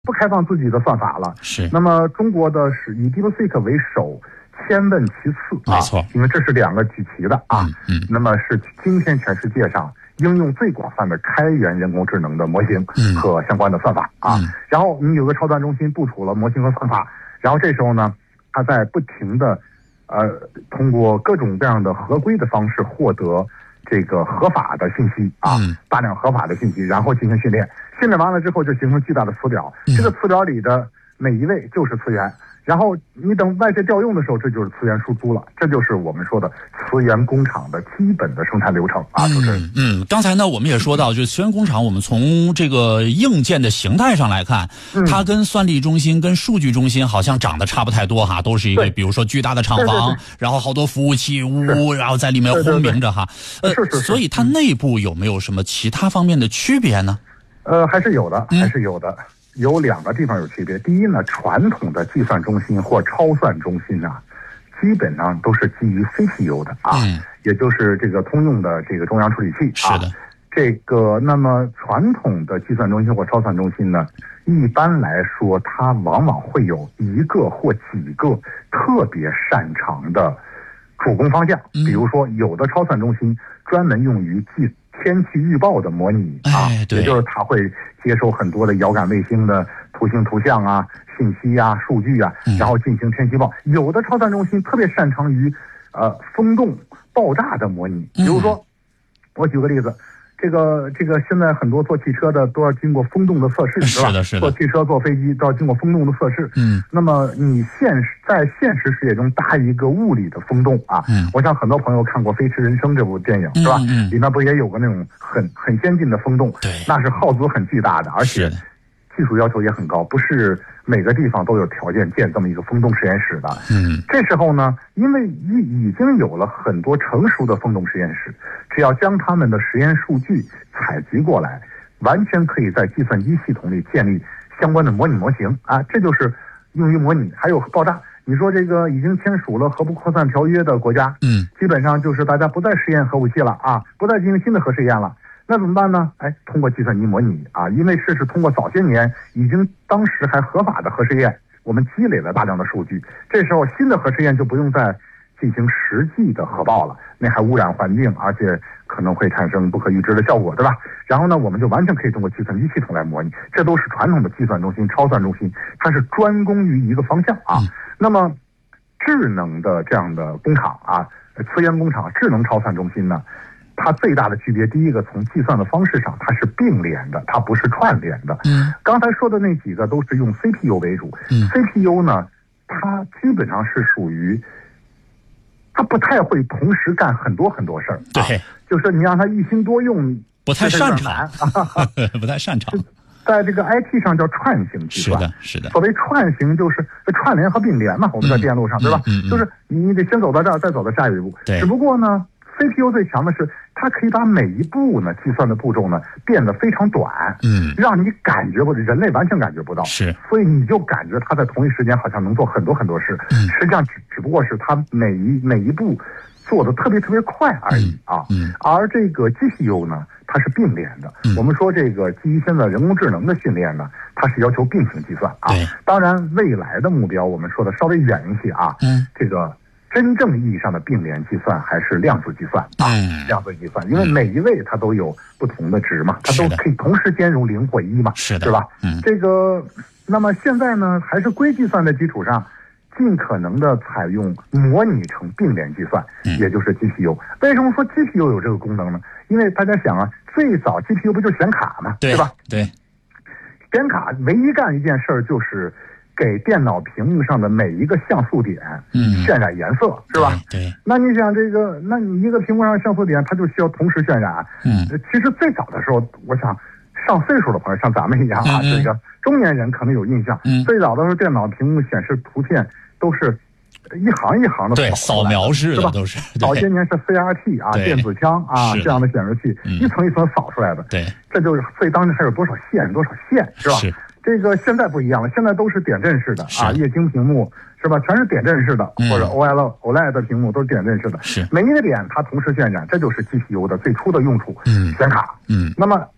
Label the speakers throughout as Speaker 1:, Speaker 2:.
Speaker 1: 不开放自己的算法了。
Speaker 2: 是。
Speaker 1: 那么中国的是以 DeepSeek 为首，千问其次啊，
Speaker 2: 没错，
Speaker 1: 因为这是两个举旗的啊。那么是今天全世界上应用最广泛的开源人工智能的模型和相关的算法啊。然后你有个超算中心部署了模型和算法，然后这时候呢，它在不停的通过各种各样的合规的方式获得这个合法的信息啊，大量合法的信息，然后进行训练。训练完了之后，就形成巨大的词表。这个词表里的每一位就是词源，然后你等外界调用的时候，这就是词源输出了。这就是我们说的词源工厂的基本的生产流程啊，主持人。
Speaker 2: 刚才呢，我们也说到，就是词源工厂，我们从这个硬件的形态上来看，它跟算力中心、跟数据中心好像长得差不太多哈，都是一个比如说巨大的厂房，然后好多服务器，然后在里面轰鸣着哈。所以它内部有没有什么其他方面的区别呢？
Speaker 1: 还是有的，还是有的。有两个地方有区别。第一呢，传统的计算中心或超算中心啊，基本上都是基于 CPU 的啊，也就是这个通用的这个中央处理器啊。
Speaker 2: 是的。
Speaker 1: 这个那么传统的计算中心或超算中心呢，一般来说它往往会有一个或几个特别擅长的主攻方向。比如说有的超算中心专门用于天气预报的模拟啊，也就是它会接收很多的遥感卫星的图像啊、信息啊、数据啊，然后进行天气预报。有的超算中心特别擅长于风洞爆炸的模拟。比如说，我举个例子，这个现在很多做汽车的都要经过风洞的测试，是吧？
Speaker 2: 是的，是的。
Speaker 1: 做汽车、坐飞机都要经过风洞的测试。那么你在现实世界中搭一个物理的风洞啊，我想很多朋友看过《飞驰人生》这部电影，是吧？里面不也有个那种很先进的风洞？对，那是耗资很巨大的，而且技术要求也很高，不是每个地方都有条件建这么一个风洞实验室的。这时候呢，因为已经有了很多成熟的风洞实验室，只要将他们的实验数据采集过来，完全可以在计算机系统里建立相关的模拟模型啊，这就是用于模拟。还有爆炸，你说这个已经签署了核不扩散条约的国家，基本上就是大家不再试验核武器了啊，不再进行新的核试验了。那怎么办呢？通过计算机模拟啊，因为这是通过早些年已经当时还合法的核试验，我们积累了大量的数据，这时候新的核试验就不用再进行实际的核爆了，那还污染环境，而且可能会产生不可预知的效果，对吧？然后呢，我们就完全可以通过计算机系统来模拟，这都是传统的计算中心、超算中心，它是专攻于一个方向啊。那么智能的这样的工厂啊，词源工厂、智能超算中心呢，它最大的区别，第一个从计算的方式上，它是并联的，它不是串联的。刚才说的那几个都是用 CPU 为主，CPU 呢，它基本上是属于它不太会同时干很多很多事儿。
Speaker 2: 对，
Speaker 1: 就是你让它一心多用，
Speaker 2: 不太擅长，不太擅长。
Speaker 1: 在这个 IT 上叫串行计算。
Speaker 2: 是的。
Speaker 1: 所谓串行就是串联和并联嘛，我们在电路上，对吧？就是你得先走到这儿，再走到下一步。
Speaker 2: 对。只
Speaker 1: 不过呢，CPU 最强的是，它可以把每一步呢计算的步骤呢变得非常短，让你感觉或者人类完全感觉不到，所以你就感觉它在同一时间好像能做很多很多事，实际上只不过是它每一步做的特别特别快而已啊。而这个 GPU 呢，它是并联的。我们说这个基于现在人工智能的训练呢，它是要求并行计算啊。当然，未来的目标我们说的稍微远一些啊，这个真正意义上的并联计算还是量子计算啊，量子计算，因为每一位它都有不同的值嘛，它都可以同时兼容0或1嘛，是吧？这个，那么现在呢，还是硅计算的基础上，尽可能的采用模拟成并联计算，也就是 GPU。为什么说 GPU 有这个功能呢？因为大家想啊，最早 GPU 不就显卡吗？对吧？对，显卡唯一干一件事儿就是给电脑屏幕上的每一个像素点渲染颜色，是吧？对。那你想这个，那你一个屏幕上像素点，它就需要同时渲染。其实最早的时候，我想上岁数的朋友像咱们一样啊，这个中年人可能有印象。最早的时候，电脑屏幕显示图片都是一行一行的，对，
Speaker 2: 扫描式的都是。
Speaker 1: 早些年是 CRT 啊，电子枪啊这样的显示器，一层一层扫出来的。对，这就是所以当时还有多少线，是吧？是。这个现在不一样了，现在都是点阵式的啊，液晶屏幕是吧？全是点阵式的，或者 OLED 的屏幕都是点阵式的。每一个点它同时渲染，这就是 GPU 的最初的用处。显卡。那么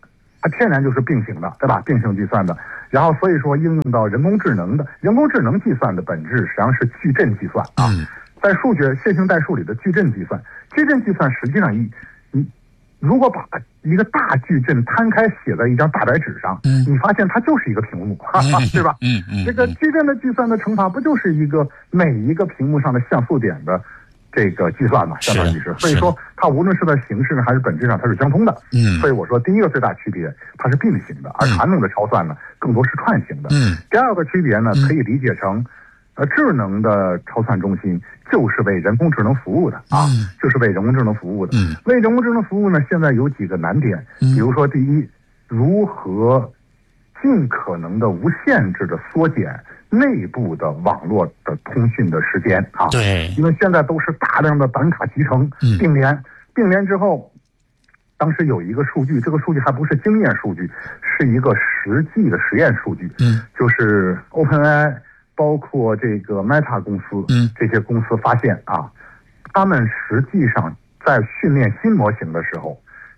Speaker 1: 它天然就是并行的，对吧？并行计算的。然后所以说应用到人工智能计算的本质实际上是矩阵计算啊，在数学线性代数里的矩阵计算。矩阵计算实际上你如果把一个大矩阵摊开写在一张大白纸上，你发现它就是一个屏幕，对吧？这个矩阵的计算的乘法不就是每一个屏幕上的像素点的这个计算嘛，相当于是。所以说它无论是在形式还是本质上它是相通的。所以我说第一个最大区别它是并行的，而传统的超算呢更多是串行的。第二个区别呢可以理解成智能的超算中心就是为人工智能服务的啊，就是为人工智能服务的。为人工智能服务呢，现在有几个难点，比如说第一，如何尽可能的无限制的缩减内部的网络的通讯的时间啊。
Speaker 2: 对，
Speaker 1: 因为现在都是大量的板卡集成并联之后，当时有一个数据，这个数据还不是经验数据，是一个实际的实验数据，就是 OpenAI 包括这个 Meta 公司，这些公司发现啊，他们实际上在训练新模型的时候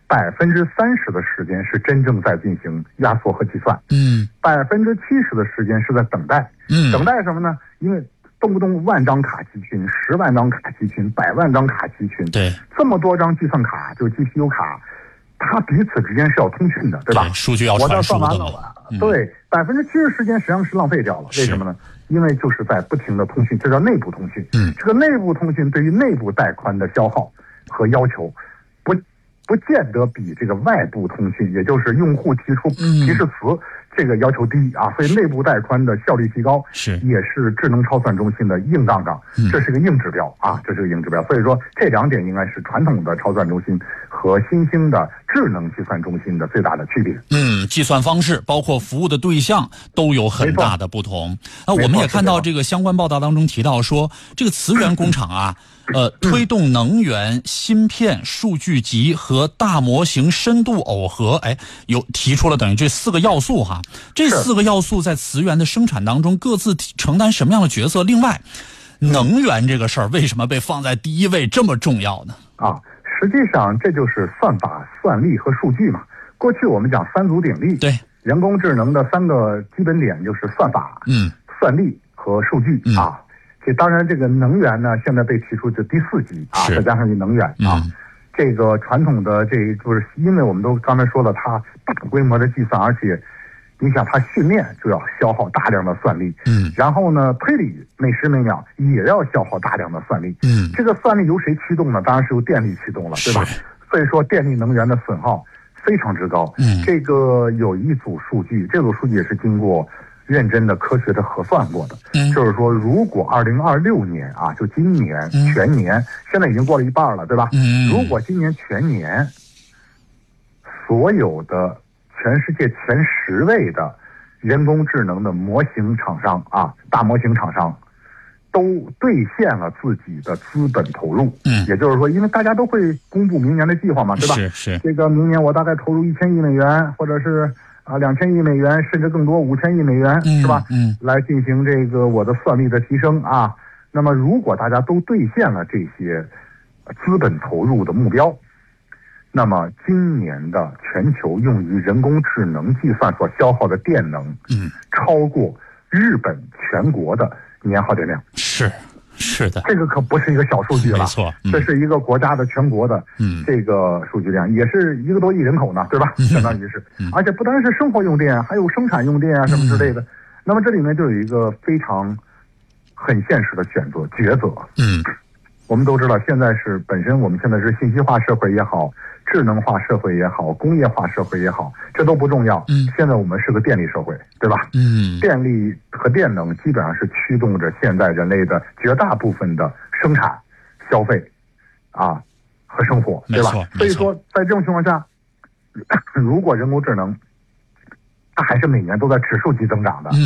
Speaker 1: ，30%的时间是真正在进行压缩和计算，70%的时间是在等待。等待什么呢？因为动不动万张卡集群、10万张卡集群、100万张卡集群，
Speaker 2: 对，
Speaker 1: 这么多张计算卡，就是 GPU 卡，它彼此之间是要通讯的，对吧？
Speaker 2: 数据要传输的。
Speaker 1: 对，70%时间实际上是浪费掉了。为什么呢？因为就是在不停的通讯，这叫内部通讯。这个内部通讯对于内部带宽的消耗和要求，不见得比这个外部通讯，也就是用户提出提示词这个要求低啊。所以内部带宽的效率提高也是智能超算中心的硬杠杠，这是个硬指标啊，这是个硬指标。所以说这两点应该是传统的超算中心和新兴的智能计算中心的最大的区别。
Speaker 2: 计算方式包括服务的对象都有很大的不同。我们也看到这个相关报道当中提到说，这个磁源工厂啊，推动能源、芯片、数据集和大模型深度耦合，提出了等于这4个要素哈。这4个要素在磁源的生产当中各自承担什么样的角色？另外，能源这个事儿为什么被放在第一位这么重要呢？
Speaker 1: 实际上这就是算法、算力和数据嘛。过去我们讲3足鼎立，对，人工智能的3个基本点就是算法、算力和数据啊。这当然，这个能源呢，现在被提出就第4级啊，再加上能源啊，这个传统的就是因为我们都刚才说了，它大规模的计算，而且你想它训练就要消耗大量的算力，然后呢推理每时每秒也要消耗大量的算力，这个算力由谁驱动呢？当然是由电力驱动了，对吧？所以说电力能源的损耗非常之高。这个有一组数据，这组数据也是经过认真的科学的核算过的，就是说如果2026年啊，就今年全年，现在已经过了一半了，对吧？如果今年全年所有的全世界前10位的人工智能的模型厂商啊，大模型厂商都兑现了自己的资本投入，也就是说，因为大家都会公布明年的计划嘛，对吧？是这个明年我大概投入1000亿美元，或者是2000亿美元，甚至更多5000亿美元，是吧？来进行这个我的算力的提升啊。那么，如果大家都兑现了这些资本投入的目标，那么今年的全球用于人工智能计算所消耗的电能，超过日本全国的年耗电量。是的，这个可不是一个小数据了，没错，这是一个国家的全国的这个数据量，也是1个多亿人口呢，对吧？相当于是，而且不单是生活用电，还有生产用电啊什么之类的。那么这里面就有一个非常很现实的抉择。我们都知道，我们现在是信息化社会也好，智能化社会也好，工业化社会也好，这都不重要。现在我们是个电力社会，对吧？电力和电能基本上是驱动着现在人类的绝大部分的生产、消费啊和生活，对吧？所以说，在这种情况下，如果人工智能它还是每年都在指数级增长的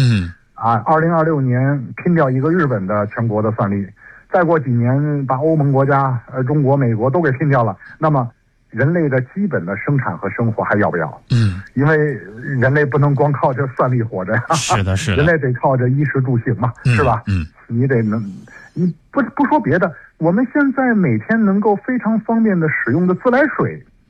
Speaker 1: ，2026年拼掉一个日本的全国的算力，再过几年把欧盟国家、中国、美国都给拼掉了，那么人类的基本的生产和生活还要不要？因为人类不能光靠这算力活着呀，是的，人类得靠着衣食住行嘛，是吧？你不说别的，我们现在每天能够非常方便的使用的自来水，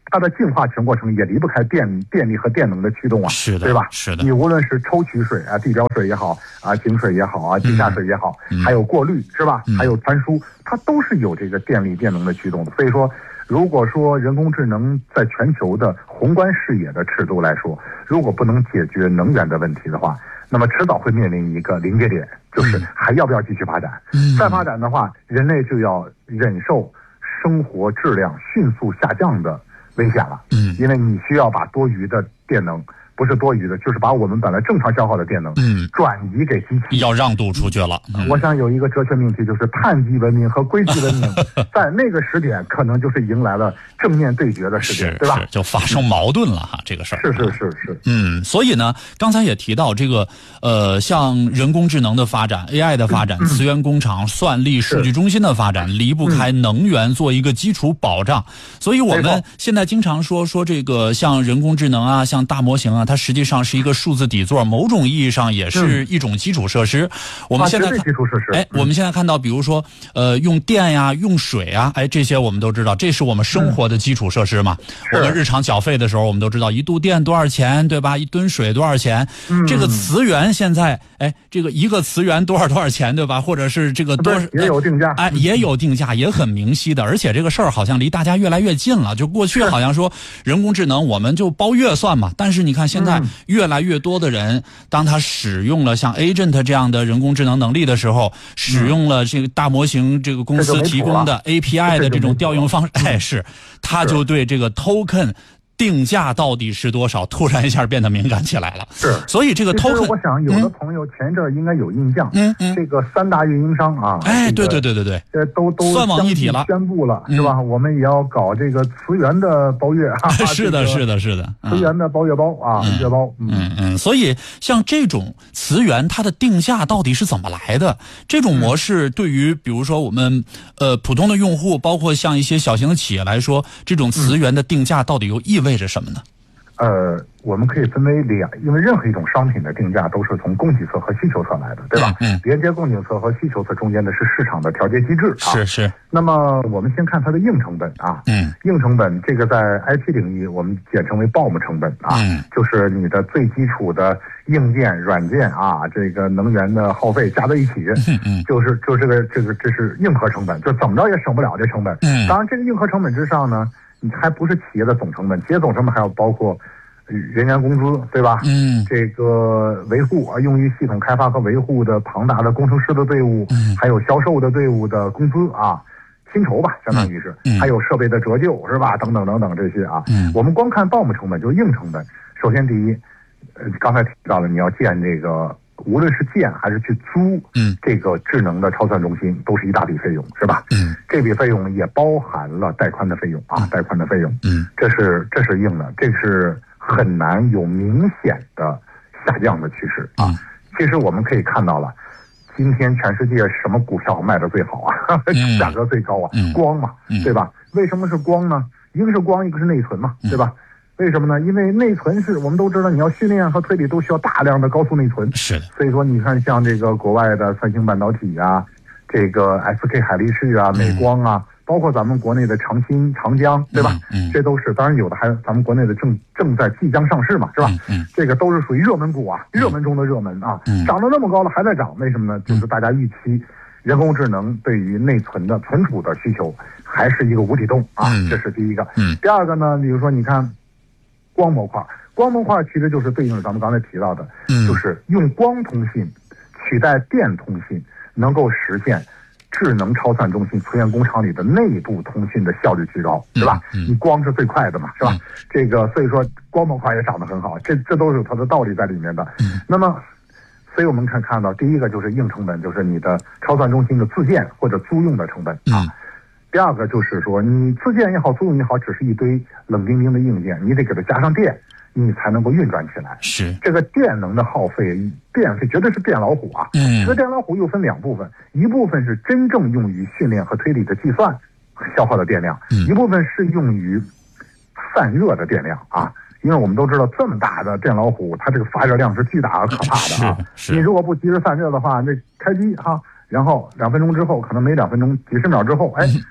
Speaker 1: 它的进化全过程也离不开电力和电能的驱动啊，
Speaker 2: 是的，
Speaker 1: 对吧？
Speaker 2: 是的。
Speaker 1: 你无论是抽取水啊，地表水也好啊，井水也好啊，地下水也好，还有过滤是吧？还有传输，它都是有这个电力电能的驱动的。所以说，如果说人工智能在全球的宏观视野的尺度来说，如果不能解决能源的问题的话，那么迟早会面临一个临界点，就是还要不要继续发展？再发展的话，人类就要忍受生活质量迅速下降的危险了。因为你需要把多余的电能，不是多余的，就是把我们本来正常消耗的电能，转移给机器，
Speaker 2: 要让渡出去了。
Speaker 1: 我想有一个哲学命题，就是碳基文明和硅基文明，在那个时点可能就是迎来了正面对决的时点，对吧？
Speaker 2: 就发生矛盾了哈，这个事儿。
Speaker 1: 是。
Speaker 2: 所以呢，刚才也提到这个像人工智能的发展、AI 的发展、磁源工厂、算力、数据中心的发展，离不开能源做一个基础保障。所以我们现在经常说这个像人工智能啊，像大模型啊，它实际上是一个数字底座，某种意义上也是一种基础设施。我们现在
Speaker 1: 基础设施，
Speaker 2: 我们现在看到，比如说用电呀、用水啊，这些我们都知道，这是我们生活的基础设施嘛。我们日常缴费的时候，我们都知道1度电多少钱，对吧？1吨水多少钱？这个磁源现在，这个一个磁源多少钱，对吧？或者是这个
Speaker 1: 也有定价，
Speaker 2: 也有定价，也很明晰的。而且这个事儿好像离大家越来越近了。就过去好像说人工智能我们就包月算嘛，但是你看现在越来越多的人，当他使用了像 Agent 这样的人工智能能力的时候，使用了这个大模型这个公司提供的 API 的这种调用方式，他就对这个 token定价到底是多少，突然一下变得敏感起来了。所以这个 token，
Speaker 1: 我想有的朋友前一阵应该有印象，这个3大运营商啊，
Speaker 2: 对，
Speaker 1: 都
Speaker 2: 算网一体了，
Speaker 1: 宣布了是吧？我们也要搞这个磁源的包月啊，
Speaker 2: 是的，磁
Speaker 1: 源的包月包啊，月包，
Speaker 2: 所以像这种磁源，它的定价到底是怎么来的？这种模式对于比如说我们普通的用户，包括像一些小型的企业来说，这种磁源的定价到底又意味着什么呢？
Speaker 1: 我们可以分为因为任何一种商品的定价都是从供给侧和需求侧来的，对吧？连接供给侧和需求侧中间的是市场的调节机制啊。
Speaker 2: 是。
Speaker 1: 那么我们先看它的硬成本啊。硬成本这个在 IT 领域我们简称为 BOM 成本啊。就是你的最基础的硬件、软件啊，这个能源的耗费加在一起，就是这是硬核成本，就怎么着也省不了这成本。当然这个硬核成本之上呢，你还不是企业的总成本，企业总成本还要包括人员工资，对吧？这个维护用于系统开发和维护的庞大的工程师的队伍，还有销售的队伍的工资啊，薪酬吧，相当于是，还有设备的折旧是吧？等等这些啊。我们光看 BOM 成本就是硬成本。首先第一，刚才提到了你要建这个，无论是建还是去租，这个智能的超算中心都是一大笔费用，是吧？这笔费用也包含了带宽的费用啊，带宽的费用，这是硬的，这是很难有明显的下降的趋势啊。其实我们可以看到了，今天全世界什么股票卖的最好啊？价格最高啊？光嘛，对吧？为什么是光呢？一个是光，一个是内存嘛，对吧？为什么呢？因为内存是我们都知道，你要训练和推理都需要大量的高速内存。
Speaker 2: 是的。
Speaker 1: 所以说，你看像这个国外的三星半导体啊，这个 SK 海力士啊、美光啊，包括咱们国内的长鑫、长江，对吧？这都是，当然有的还咱们国内的正在即将上市嘛，是吧？这个都是属于热门股啊，热门中的热门啊，涨得那么高了还在涨，为什么呢？就是大家预期人工智能对于内存的存储的需求还是一个无底洞啊，这是第一个。第二个呢，比如说你看。光模块其实就是对应了咱们刚才提到的，就是用光通信取代电通信，能够实现智能超算中心磁源工厂里的内部通讯的效率提高，是吧？你光是最快的嘛，是吧？这个所以说光模块也涨得很好，这都是有它的道理在里面的。那么，所以我们看到第一个就是硬成本，就是你的超算中心的自建或者租用的成本啊。第二个就是说，你自建也好，租用也好，只是一堆冷冰冰的硬件，你得给它加上电，你才能够运转起来。
Speaker 2: 是
Speaker 1: 这个电能的耗费，电费绝对是电老虎啊。这个电老虎又分两部分，一部分是真正用于训练和推理的计算消耗的电量，一部分是用于散热的电量啊。因为我们都知道，这么大的电老虎，它这个发热量是巨大而可怕的啊。你如果不及时散热的话，这开机哈，然后2分钟之后，可能没2分钟，几十秒之后，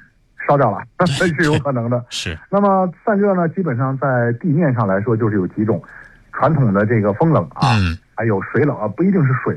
Speaker 1: 烧掉了，这是有可能的。
Speaker 2: 是。
Speaker 1: 那么散热呢，基本上在地面上来说就是有几种，传统的这个风冷啊，还有水冷啊，不一定是水